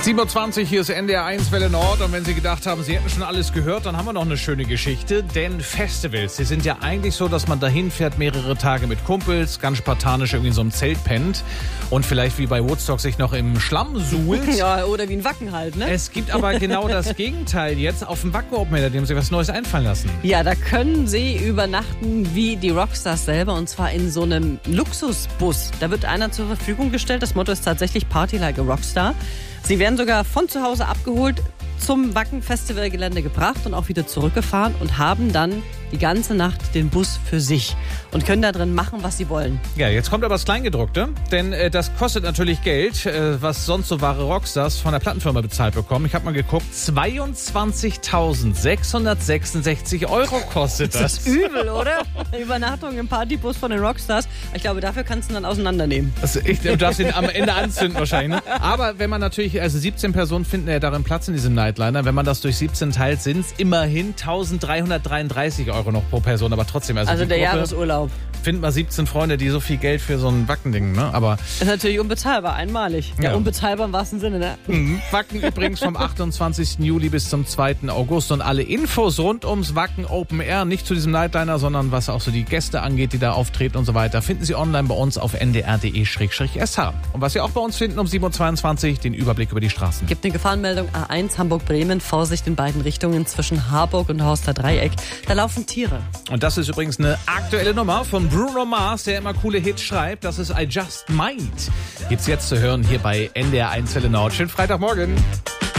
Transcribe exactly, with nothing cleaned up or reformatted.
sieben Uhr zwanzig, hier ist N D R eins Welle Nord. Und wenn Sie gedacht haben, Sie hätten schon alles gehört, dann haben wir noch eine schöne Geschichte. Denn Festivals, die sind ja eigentlich so, dass man dahin fährt, mehrere Tage mit Kumpels, ganz spartanisch irgendwie in so einem Zelt pennt und vielleicht wie bei Woodstock sich noch im Schlamm suhlt. Ja, oder wie ein Wacken halt, ne? Es gibt aber genau das Gegenteil jetzt auf dem Wacken Open Air, dem Sie was Neues einfallen lassen. Ja, da können Sie übernachten wie die Rockstars selber, und zwar in so einem Luxusbus. Da wird einer zur Verfügung gestellt. Das Motto ist tatsächlich Party like a Rockstar. Sie werden sogar von zu Hause abgeholt, zum Wacken-Festivalgelände gebracht und auch wieder zurückgefahren und haben dann die ganze Nacht den Bus für sich und können da drin machen, was sie wollen. Ja, jetzt kommt aber das Kleingedruckte, denn äh, das kostet natürlich Geld, äh, was sonst so wahre Rockstars von der Plattenfirma bezahlt bekommen. Ich habe mal geguckt, zweiundzwanzigtausendsechshundertsechsundsechzig Euro kostet das. Das ist übel, oder? Übernachtung im Partybus von den Rockstars. Ich glaube, dafür kannst du ihn dann auseinandernehmen. Also ich, du darfst ihn am Ende anzünden wahrscheinlich. Ne? Aber wenn man natürlich, also siebzehn Personen finden ja darin Platz in diesem Nightliner. Wenn man das durch siebzehn teilt, sind es immerhin eintausenddreihundertdreiunddreißig Euro noch pro Person. Aber trotzdem, also, Also der Gruppe, Jahresurlaub. Finden wir siebzehn Freunde, die so viel Geld für so ein Wackending, ne? Aber ist natürlich unbezahlbar, einmalig. Ja, Ja. unbezahlbar im wahrsten Sinne, ne? mhm. Wacken übrigens vom achtundzwanzigsten Juli bis zum zweiten August. Und alle Infos rund ums Wacken Open Air, nicht zu diesem Nightliner, sondern was auch so die Gäste angeht, die da auftreten und so weiter, finden Sie online bei uns auf n d r punkt d e slash s h. Und was Sie auch bei uns finden um sieben Uhr zweiundzwanzig, den Überblick über die Straßen. Gibt eine Gefahrenmeldung A eins Hamburg-Bremen, Vorsicht in beiden Richtungen zwischen Harburg und Horster Dreieck. Da laufen Tiere. Und das ist übrigens eine aktuelle Nummer von Bruno Mars, der immer coole Hits schreibt. Das ist I Just Might. Gibt's jetzt zu hören hier bei N D R eins Welle Nord. Schönen Freitagmorgen.